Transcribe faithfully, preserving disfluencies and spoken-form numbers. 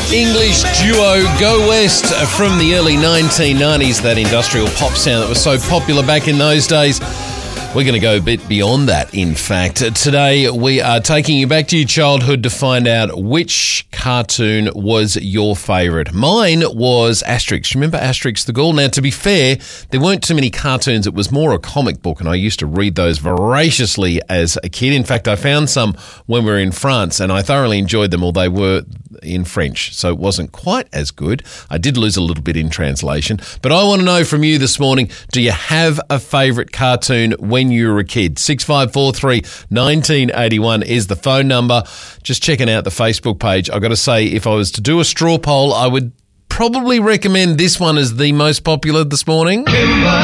English duo Go West from the early nineteen nineties, that industrial pop sound that was so popular back in those days. We're going to go a bit beyond that, in fact. Today, we are taking you back to your childhood to find out which cartoon was your favourite. Mine was Asterix. Remember Asterix the Gaul? Now, to be fair, there weren't too many cartoons. It was more a comic book, and I used to read those voraciously as a kid. In fact, I found some when we were in France, and I thoroughly enjoyed them, although they were in French, so it wasn't quite as good. I did lose a little bit in translation. But I want to know from you this morning, do you have a favourite cartoon when you were a kid? six five four three, one nine eight one is the phone number. Just checking out the Facebook page. I've got to say, if I was to do a straw poll, I would probably recommend this one as the most popular this morning.